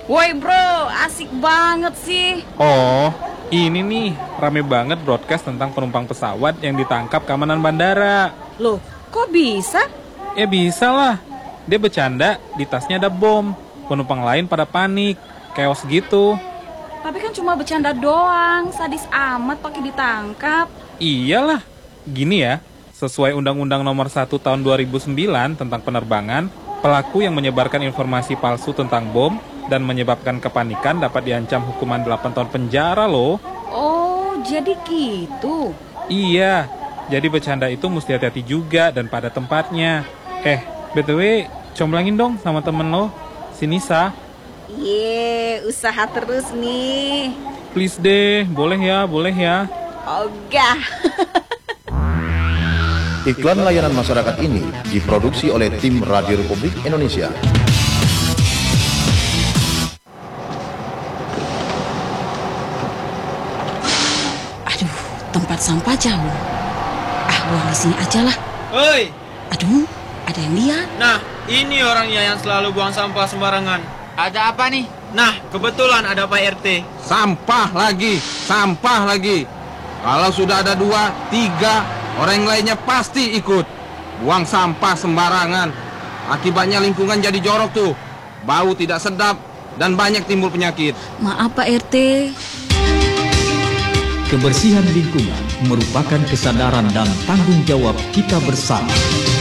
Woi bro, asik banget sih. Oh, ini nih, rame banget broadcast tentang penumpang pesawat yang ditangkap keamanan bandara. Loh, kok bisa? Ya bisa lah, dia bercanda, di tasnya ada bom. Penumpang lain pada panik, chaos gitu. Tapi kan cuma bercanda doang, sadis amat pakai ditangkap. Iyalah, gini ya, sesuai Undang-Undang Nomor 1 Tahun 2009 tentang penerbangan, pelaku yang menyebarkan informasi palsu tentang bom dan menyebabkan kepanikan dapat diancam hukuman 8 tahun penjara loh. Oh, jadi gitu. Iya, jadi bercanda itu mesti hati-hati juga dan pada tempatnya. BTW, comblangin dong sama temen lo, si Nisa. Usaha terus nih. Please deh, boleh ya. Ogah. Iklan layanan masyarakat ini diproduksi oleh tim Radio Republik Indonesia. Aduh, tempat sampah jauh. Buang di sini aja lah. Hoi! Aduh, ada yang lihat. Nah, ini orangnya yang selalu buang sampah sembarangan. Ada apa nih? Nah, kebetulan ada Pak RT. Sampah lagi. Kalau sudah ada 2, 3, orang yang lainnya pasti ikut. Buang sampah sembarangan. Akibatnya lingkungan jadi jorok tuh. Bau tidak sedap dan banyak timbul penyakit. Maaf Pak RT. Kebersihan lingkungan merupakan kesadaran dan tanggung jawab kita bersama.